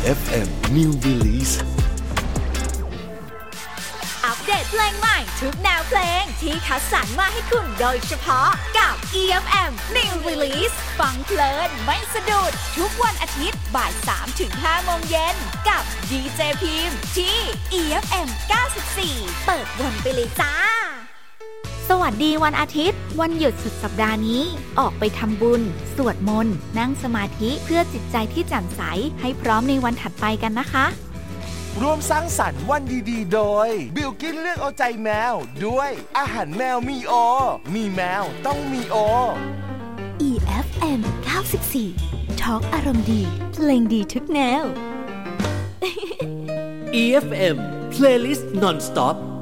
EFM New Release อัปเดตเพลงใหม่ทุกแนวเพลงที่คัดสรรมาให้คุณโดยเฉพาะกับ EFM New Release ฟังเพลินไม่สะดุดทุกวันอาทิตย์บ่าย 3-5 โมงเย็นกับดีเจพิมพ์ที่ EFM 94เปิดวนไปเลยจ้าสวัสดีวันอาทิตย์วันหยุดสุดสัปดาห์นี้ออกไปทำบุญสวดมนต์นั่งสมาธิเพื่อจิตใจที่แจ่มใสให้พร้อมในวันถัดไปกันนะคะร่วมสร้างสรรค์วันดีๆโดยบิลกิ้นเลือกเอาใจแมวด้วยอาหารแมวมีโอมีแมวต้องมีโอ EFM 94 Talk อารมณ์ดีเพลงดีทุกแนว EFM Playlist Non-Stop